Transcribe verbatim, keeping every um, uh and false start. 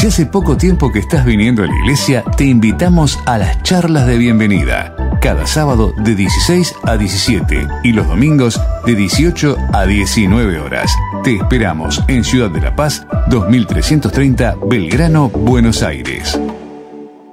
Si hace poco tiempo que estás viniendo a la iglesia, te invitamos a las charlas de bienvenida. Cada sábado de dieciséis a diecisiete y los domingos de dieciocho a diecinueve horas. Te esperamos en Ciudad de la Paz, dos mil trescientos treinta, Belgrano, Buenos Aires.